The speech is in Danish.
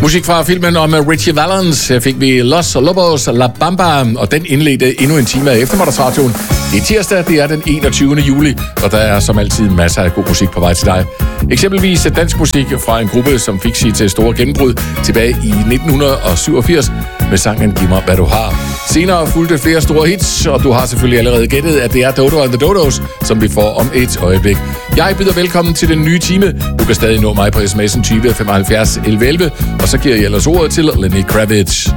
Musik fra filmen om Richie Valens. Her fik vi Los Lobos La Bamba, og den indledte endnu en time af Eftermiddagsradioen. Det er tirsdag, det er den 21. juli, og der er som altid masser af god musik på vej til dig. Eksempelvis dansk musik fra en gruppe, som fik sit store gennembrud tilbage i 1987 med sangen Giv mig, hvad du har. Senere fulgte flere store hits, og du har selvfølgelig allerede gættet, at det er Dodo and the Dodos, som vi får om et øjeblik. Jeg byder velkommen til den nye time. Du kan stadig nå mig på sms'en 20 75 11 11, og så giver jeg ellers ordet til Lenny Kravitz.